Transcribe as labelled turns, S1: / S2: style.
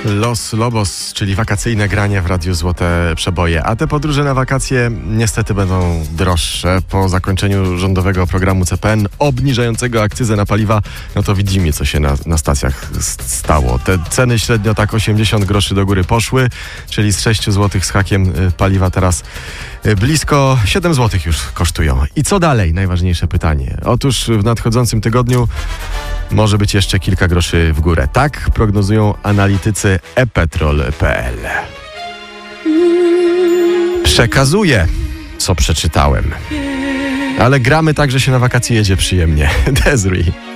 S1: Los Lobos, czyli wakacyjne granie w Radiu Złote Przeboje. A te podróże na wakacje niestety będą droższe. Po zakończeniu rządowego programu CPN obniżającego akcyzę na paliwa, no to widzimy, co się na stacjach stało. Te ceny średnio tak 80 groszy do góry poszły, czyli z 6 zł z hakiem paliwa teraz blisko 7 zł już kosztują. I co dalej? Najważniejsze pytanie. Otóż w nadchodzącym tygodniu może być jeszcze kilka groszy w górę. Tak prognozują analitycy ePetrol.pl. Przekazuję, co przeczytałem. Ale gramy tak, że się na wakacje jedzie przyjemnie. Desiree.